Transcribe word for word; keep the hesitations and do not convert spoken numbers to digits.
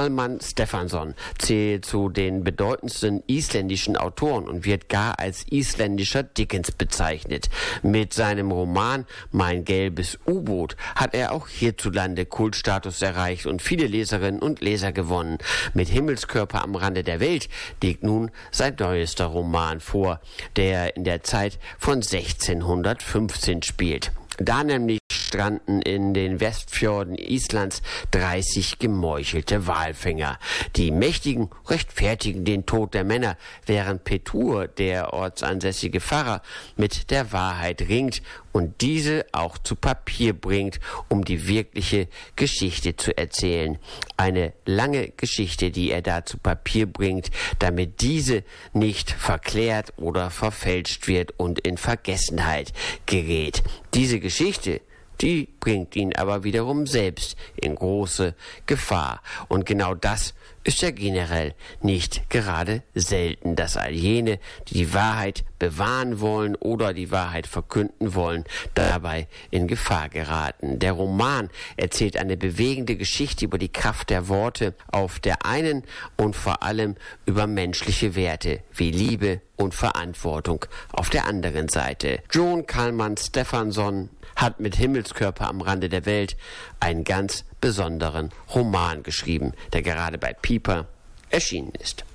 Kalman Stefánsson zählt zu den bedeutendsten isländischen Autoren und wird gar als isländischer Dickens bezeichnet. Mit seinem Roman Mein gelbes U-Boot hat er auch hierzulande Kultstatus erreicht und viele Leserinnen und Leser gewonnen. Mit Himmelskörper am Rande der Welt liegt nun sein neuester Roman vor, der in der Zeit von sechzehnhundertfünfzehn spielt. Da nämlich stranden in den Westfjorden Islands dreißig gemeuchelte Walfänger. Die Mächtigen rechtfertigen den Tod der Männer, während Petur, der ortsansässige Pfarrer, mit der Wahrheit ringt und diese auch zu Papier bringt, um die wirkliche Geschichte zu erzählen. Eine lange Geschichte, die er da zu Papier bringt, damit diese nicht verklärt oder verfälscht wird und in Vergessenheit gerät. Diese Geschichte, die bringt ihn aber wiederum selbst in große Gefahr. Und genau das ist ja generell nicht gerade selten, dass all jene, die die Wahrheit bewahren wollen oder die Wahrheit verkünden wollen, dabei in Gefahr geraten. Der Roman erzählt eine bewegende Geschichte über die Kraft der Worte auf der einen und vor allem über menschliche Werte wie Liebe und Verantwortung auf der anderen Seite. Jón Kalman Stefánsson hat mit Himmelskörper am Rande der Welt einen ganz besonderen Roman geschrieben, der gerade bei Piper erschienen ist.